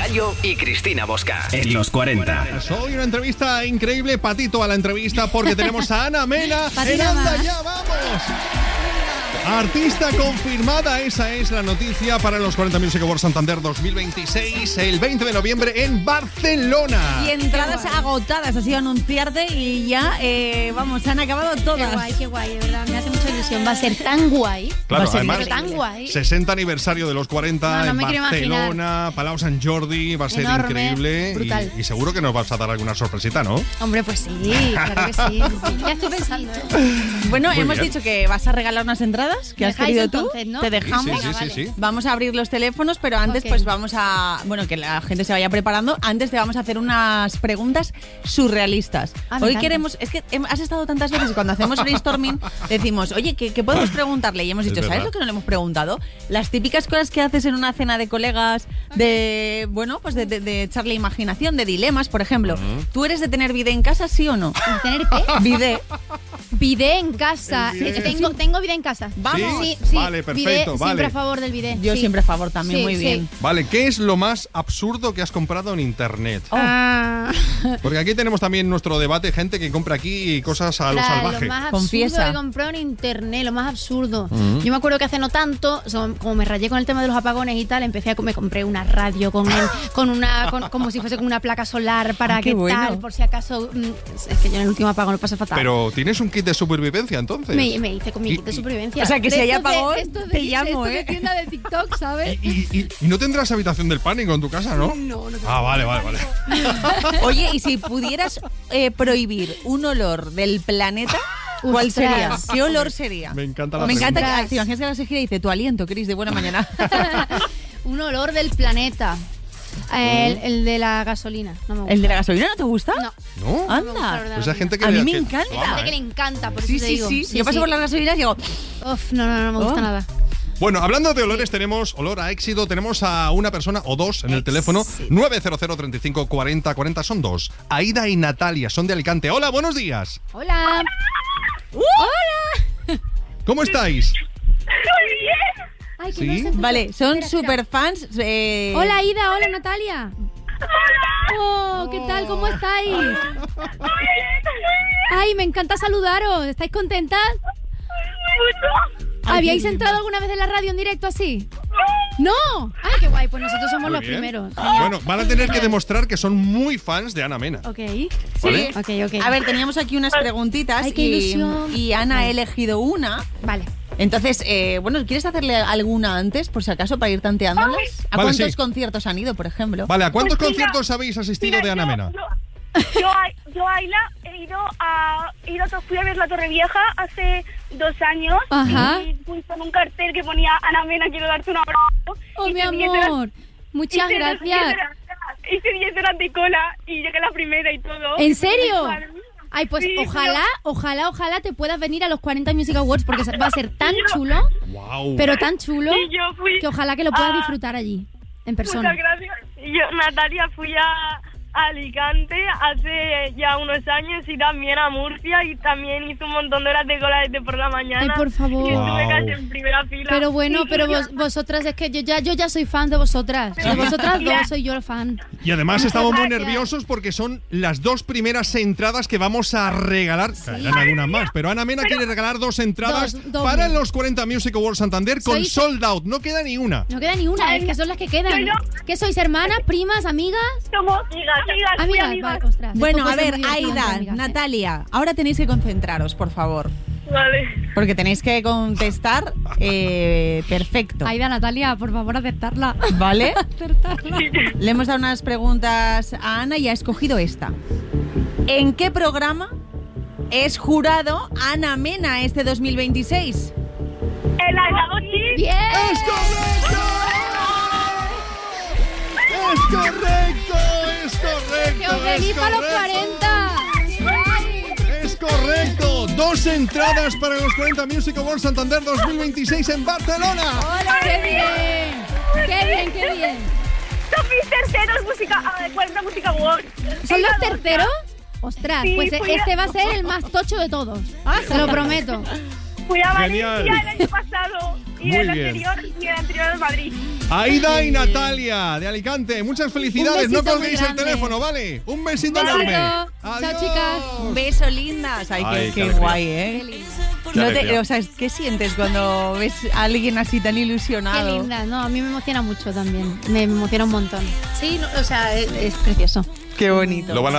Mayo y Cristina Bosca. En los 40. Hoy una entrevista increíble, patito a la entrevista, porque tenemos a Ana Mena en Anda Ya Vamos. Artista confirmada, esa es la noticia para los 40 Music Awards Santander 2026, el 20 de noviembre en Barcelona. Y entradas agotadas, ha sido anunciarte y ya, vamos, se han acabado todas. Qué guay, de verdad, me hace mucha ilusión. Va a ser tan guay. Claro, va a ser además, tan guay. 60 aniversario de los 40 No en me quiero Barcelona, Palau Sant Jordi, va a ser enorme, increíble. brutal. Y seguro que nos vas a dar alguna sorpresita, ¿no? Hombre, pues sí, claro que sí. Ya estoy pensando, Bueno, Muy hemos bien. dicho que vas a regalar unas entradas que has ¿Dejáis querido tú. entonces, no? Te dejamos. Sí. Vamos a abrir los teléfonos, pero antes Ok. pues vamos a... Bueno, que la gente se vaya preparando. Antes te vamos a hacer unas preguntas surrealistas. Ah, me Hoy encanta. queremos... Es que has estado tantas veces y cuando hacemos brainstorming decimos, oye, ¿qué podemos preguntarle? Y hemos Es dicho, ¿sabes verdad. lo que no le hemos preguntado? Las típicas cosas que haces en una cena de colegas, de... Bueno, pues de echarle imaginación, de dilemas, por ejemplo. ¿Tú eres de tener bidet en casa, sí o no? ¿Tener qué? Bidet. Bidet en casa. El bidet. Tengo bidet en casa. Vamos. Sí. Vale, perfecto, Bidet, vale. siempre a favor del bidet. Yo sí. siempre a favor también, Sí, muy sí. bien. Vale, ¿qué es lo más absurdo que has comprado en internet? Ah, Porque aquí tenemos también nuestro debate, gente que compra aquí cosas a lo claro, salvaje. Lo más absurdo Confiesa. que compré en internet, lo más absurdo. Yo me acuerdo que hace no tanto, como me rayé con el tema de los apagones y tal, me compré una radio como si fuese con una placa solar para Ah, qué que bueno. tal, por si acaso. Es que yo en el último apagón lo pasé fatal. Pero tienes un kit de supervivencia entonces. Me hice con mi kit de supervivencia. O sea, que si De hay estos de- apagón, estos de- te llamo, estos de ¿eh? tienda de TikTok, ¿sabes? Y no tendrás habitación del pánico en tu casa, ¿no? No tengo. Ah, vale. Oye, y si pudieras prohibir un olor del planeta, ¿cuál Ostras. sería? ¿Qué olor sería? Me encanta la Me encanta pregunta. que te imaginas que la gira y dice tu aliento, Cris, de buena mañana. Un olor del planeta. El de la gasolina. No me gusta. ¿El de la gasolina no te gusta? No. ¿No? No me gusta, la Anda. verdad. Pues hay gente que A mí le- me que- encanta. Hay gente que le encanta, por Sí, eso te sí, digo. sí. Yo paso por las gasolinas y digo, Uf, no me gusta Oh. nada. Bueno, hablando de olores, tenemos olor a éxito. Tenemos a una persona o dos en el teléfono. 900 35 40 40. Son dos. Aida y Natalia, son de Alicante. Hola, buenos días. Hola. ¿Cómo estáis? Ay, que ¿Sí? no se escucha. vale, son Espera, super espera. fans. Hola, Ida. Hola, Natalia. Oh, ¿qué tal? ¿Cómo estáis? Ay, me encanta saludaros. ¿Estáis contentas? ¿Habíais entrado alguna vez en la radio en directo así? ¡No! ¡Ay, qué guay! Pues nosotros somos Muy los bien. primeros. Genial. Bueno, van a tener que demostrar que son muy fans de Ana Mena. Ok. ¿Vale? Ok. A ver, teníamos aquí unas preguntitas Ay, qué ilusión. y Ana ha elegido una. Vale. Entonces, bueno, ¿quieres hacerle alguna antes, por si acaso, para ir tanteándolas? ¿A Vale, cuántos sí. conciertos han ido, por ejemplo? Vale, ¿a cuántos Pues mira, conciertos habéis asistido de Ana Mena? Yo a Ayla fui a ver la Torre Vieja hace 2 años. Ajá. Y fui con un cartel que ponía Ana Mena, quiero darte un abrazo. Oh, Y mi hice 10 horas- amor. Muchas hice 10 gracias. horas- Hice 10 horas de cola y llegué la primera y todo. ¿En serio? Vale. Ay, pues Sí, ojalá te puedas venir a los 40 Music Awards porque va a ser tan chulo, ¡Wow! pero tan chulo, Y yo fui. que ojalá que lo puedas a- disfrutar allí, en persona. Muchas gracias. Y yo, Natalia, fui a Alicante hace ya unos años y también a Murcia y también hice un montón de horas de cola desde por la mañana. Ay, por favor. Y estuve Wow. casi en primera fila. Pero bueno, Y pero yo- vosotras, es que yo ya soy fan de vosotras. De vosotras dos soy yo fan. Y además estamos muy gracias. nerviosos porque son las 2 primeras entradas que vamos a regalar. Caerán algunas más, pero Ana Mena quiere regalar 2 entradas Dos, doble. para los 40 Music Awards Santander con Sois- sold out. No queda ni una. No queda ni una, es que son las que quedan. ¿Qué sois, hermanas, primas, amigas? Somos amigas, muy Amigas, amigas. vale, ostras. Bueno, Esto a puede ser ver, muy divertido, Aida, amigas, ¿eh? Natalia, ahora tenéis que concentraros, por favor. Vale. Porque tenéis que contestar perfecto. Aida, Natalia, por favor, acertarla. ¿Vale? Acertarla. Le hemos dado unas preguntas a Ana y ha escogido esta. ¿En qué programa es jurado Ana Mena este 2026? El helado chip. ¡Bien! ¡Es correcto! ¡Es correcto! ¡Es correcto! ¡Que os venís es para los correcto. 40! ¡Es correcto! 2 entradas para los 40 Music Awards Santander 2026 en Barcelona. ¡Qué bien! ¡Qué bien, qué bien! Son mis terceros 40 Música Awards. ¿Son los terceros? Ostras, Sí, pues fui a- este va a ser el más tocho de todos. Te lo prometo. Fui a Genial. Valencia el año pasado y Muy el bien. anterior y el anterior a Madrid. Aida y Natalia de Alicante, muchas felicidades. Un No besito colguéis muy el grande. teléfono, ¿vale? Un besito Besito. enorme. Chao, Adiós. chicas. Un beso, lindas. Ay, Ay, qué qué alegría. guay, Qué ¿eh? linda. No alegría. te, o sea, ¿qué sientes cuando ves a alguien así tan Qué ilusionado? linda. No, a mí me emociona mucho también. Me emociona un montón. Sí, no, o sea, es precioso. Qué bonito. Lo van a